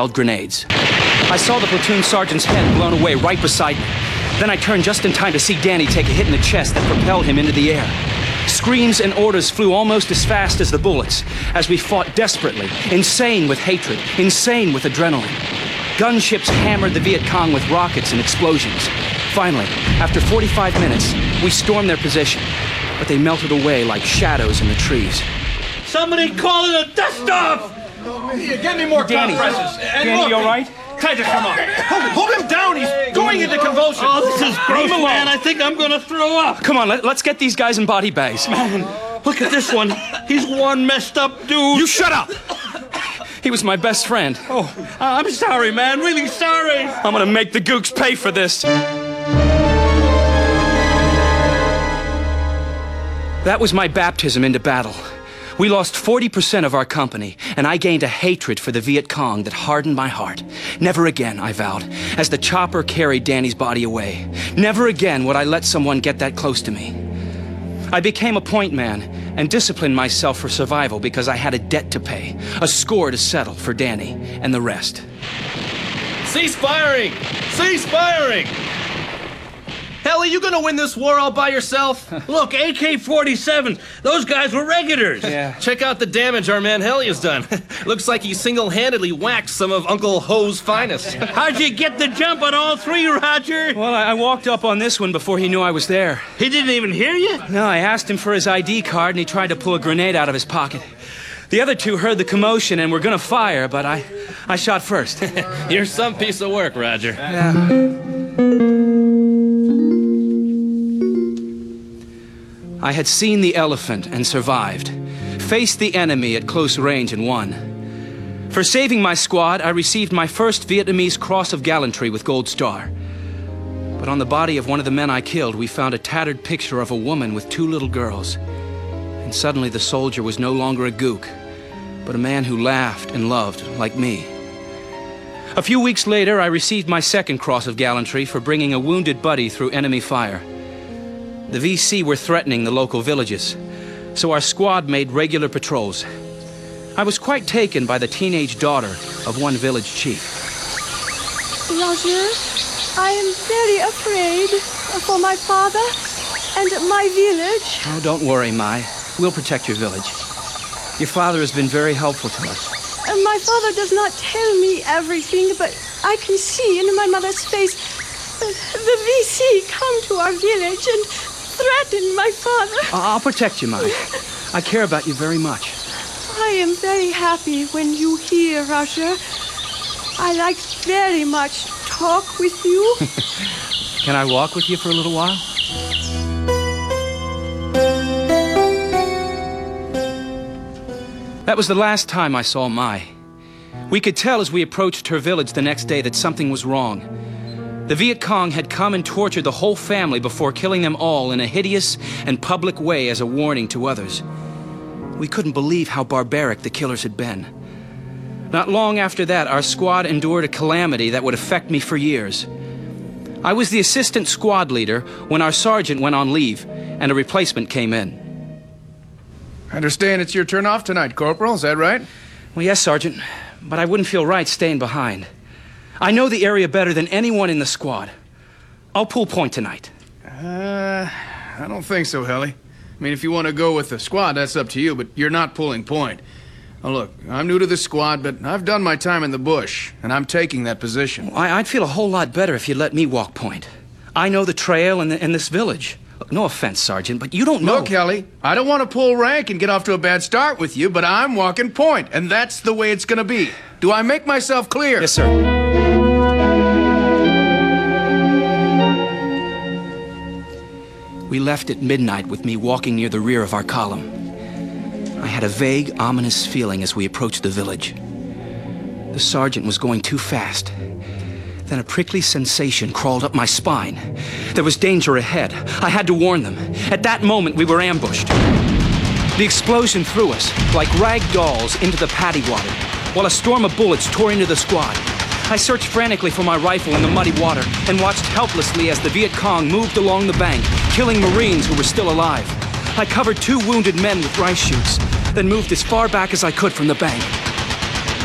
grenades. I saw the platoon sergeant's head blown away right beside me. Then I turned just in time to see Danny take a hit in the chest that propelled him into the air. Screams and orders flew almost as fast as the bullets as we fought desperately, insane with hatred, insane with adrenaline. Gunships hammered the Viet Cong with rockets and explosions. Finally, after 45 minutes, we stormed their position, but they melted away like shadows in the trees. Somebody call it a dust-off! Get me more compresses. Danny, you all right? Tighter, come on. Hold him down. He's going into convulsions. Oh, this is gross, man. I think I'm gonna throw up. Come on, let's get these guys in body bags. Man, look at this one. He's one messed up dude. You shut up! He was my best friend. Oh, I'm sorry, man. Really sorry. I'm gonna make the gooks pay for this. That was my baptism into battle. We lost 40% of our company, and I gained a hatred for the Viet Cong that hardened my heart. Never again, I vowed, as the chopper carried Danny's body away. Never again would I let someone get that close to me. I became a point man and disciplined myself for survival because I had a debt to pay, a score to settle for Danny and the rest. Cease firing! Cease firing! Hell, are you gonna win this war all by yourself? Look, AK-47. Those guys were regulars. Yeah. Check out the damage our man Helly's done. Looks like he single-handedly whacked some of Uncle Ho's finest. How'd you get the jump on all three, Roger? Well, I walked up on this one before he knew I was there. He didn't even hear you? No, I asked him for his ID card, and he tried to pull a grenade out of his pocket. The other two heard the commotion and were gonna fire, but I shot first. You're some piece of work, Roger. Yeah. I had seen the elephant and survived, faced the enemy at close range and won. For saving my squad, I received my first Vietnamese Cross of Gallantry with Gold Star. But on the body of one of the men I killed, we found a tattered picture of a woman with two little girls. And suddenly the soldier was no longer a gook, but a man who laughed and loved like me. A few weeks later, I received my second Cross of Gallantry for bringing a wounded buddy through enemy fire. The VC were threatening the local villages, so our squad made regular patrols. I was quite taken by the teenage daughter of one village chief. Roger, I am very afraid for my father and my village. Oh, don't worry, Mai. We'll protect your village. Your father has been very helpful to us. My father does not tell me everything, but I can see in my mother's face the VC come to our village and threaten my father. I'll protect you, Mai. I care about you very much. I am very happy when you here, Roger. I like very much talk with you. Can I walk with you for a little while? That was the last time I saw Mai. We could tell as we approached her village the next day that something was wrong. The Viet Cong had come and tortured the whole family before killing them all in a hideous and public way as a warning to others. We couldn't believe how barbaric the killers had been. Not long after that, our squad endured a calamity that would affect me for years. I was the assistant squad leader when our sergeant went on leave and a replacement came in. I understand it's your turn off tonight, Corporal. Is that right? Well, yes, Sergeant, but I wouldn't feel right staying behind. I know the area better than anyone in the squad. I'll pull point tonight. I don't think so, Helly. I mean, if you want to go with the squad, that's up to you, but you're not pulling point. Now, look, I'm new to the squad, but I've done my time in the bush, and I'm taking that position. I'd feel a whole lot better if you'd let me walk point. I know the trail and this village. Look, no offense, Sergeant, but you don't know... Look, Helly, I don't want to pull rank and get off to a bad start with you, but I'm walking point, and that's the way it's going to be. Do I make myself clear? Yes, sir. We left at midnight with me walking near the rear of our column. I had a vague, ominous feeling as we approached the village. The sergeant was going too fast. Then a prickly sensation crawled up my spine. There was danger ahead. I had to warn them. At that moment, we were ambushed. The explosion threw us, like rag dolls, into the paddy water, while a storm of bullets tore into the squad. I searched frantically for my rifle in the muddy water and watched helplessly as the Viet Cong moved along the bank, killing Marines who were still alive. I covered 2 wounded men with rice shoots, then moved as far back as I could from the bank.